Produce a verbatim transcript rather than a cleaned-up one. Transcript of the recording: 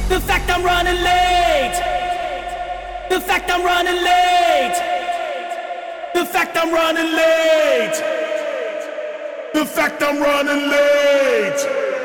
The fact I'm running late. The fact I'm running late. The fact I'm running late. The fact I'm running late.